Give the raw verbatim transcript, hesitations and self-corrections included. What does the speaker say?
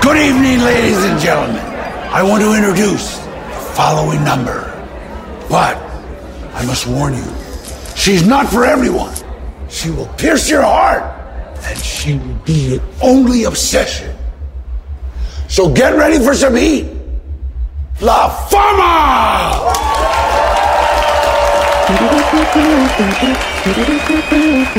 Good evening, ladies and gentlemen. I want to introduce the following number. But I must warn you, she's not for everyone. She will pierce your heart, and she will be your only obsession. So get ready for some heat. La Fama!